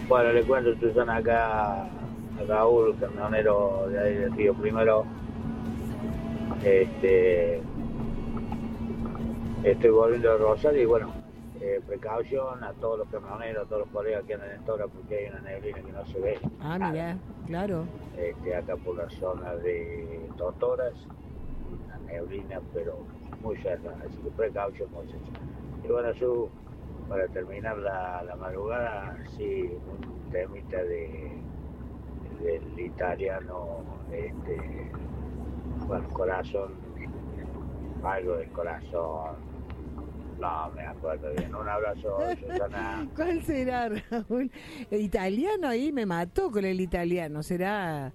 Bueno, le cuento, Susana, acá a Raúl, camionero de ahí del Río Primero. Este, Estoy volviendo de Rosario y bueno, precaución a todos los camioneros, a todos los colegas que andan en Tora porque hay una neblina que no se ve. Ah, mira, claro. Acá por la zona de Totoras, una neblina, pero muy cerca, así que precaución, muchachos. Y bueno, para terminar la madrugada, sí, un temita del italiano, bueno, corazón, algo del corazón, no me acuerdo bien. Un abrazo, Susana. ¿Cuál será, Raúl? El italiano ahí me mató con el italiano. ¿Será?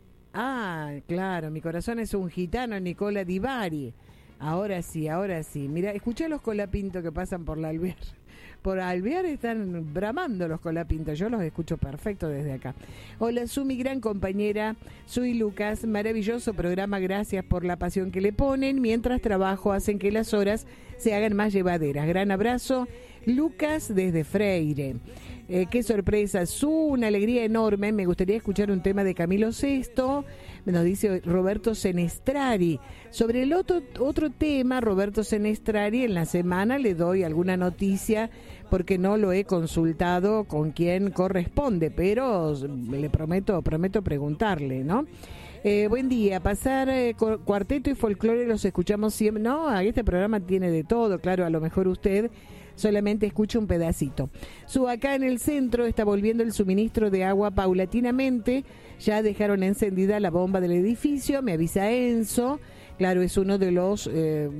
Ah, claro, mi corazón es un gitano, Nicola Di Bari. Ahora sí, ahora sí. Mira, escuché los colapintos que pasan por la Alvear. Por Alvear están bramando los colapintos. Yo los escucho perfecto desde acá. Hola, su mi gran compañera. Soy Lucas. Maravilloso programa. Gracias por la pasión que le ponen. Mientras trabajo hacen que las horas se hagan más llevaderas. Gran abrazo. Lucas desde Freire. Qué sorpresa, una alegría enorme. Me gustaría escuchar un tema de Camilo Sesto, nos dice Roberto Senestrari. Sobre el otro tema, Roberto Senestrari, en la semana le doy alguna noticia porque no lo he consultado con quien corresponde, pero le prometo preguntarle, ¿no? Buen día, pasar cuarteto y folclore los escuchamos siempre. No, este programa tiene de todo, claro, a lo mejor usted solamente escucha un pedacito. Acá en el centro está volviendo el suministro de agua paulatinamente, ya dejaron encendida la bomba del edificio, me avisa Enzo. Claro, es uno de los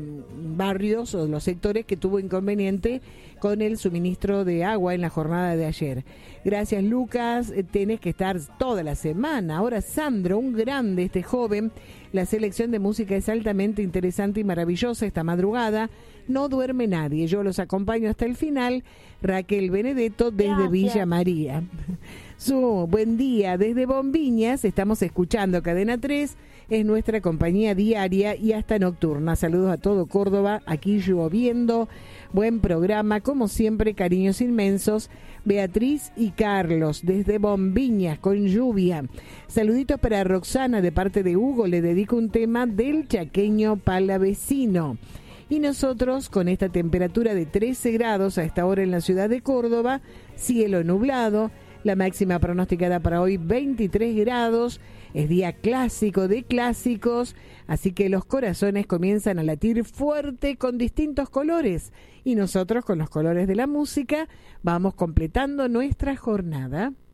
barrios o los sectores que tuvo inconveniente con el suministro de agua en la jornada de ayer. Gracias, Lucas. Tenés que estar toda la semana. Ahora, Sandro, un grande, este joven. La selección de música es altamente interesante y maravillosa esta madrugada. No duerme nadie. Yo los acompaño hasta el final. Raquel Benedetto desde Gracias. Villa María. Buen día. Desde Bombiñas estamos escuchando Cadena 3. Es nuestra compañía diaria y hasta nocturna. Saludos a todo Córdoba. Aquí lloviendo. Buen programa. Como siempre, cariños inmensos. Beatriz y Carlos desde Bombiñas con lluvia. Saluditos para Roxana de parte de Hugo. Le dedico un tema del chaqueño palavecino. Y nosotros con esta temperatura de 13 grados a esta hora en la ciudad de Córdoba, cielo nublado, la máxima pronosticada para hoy 23 grados, es día clásico de clásicos, así que los corazones comienzan a latir fuerte con distintos colores y nosotros con los colores de la música vamos completando nuestra jornada.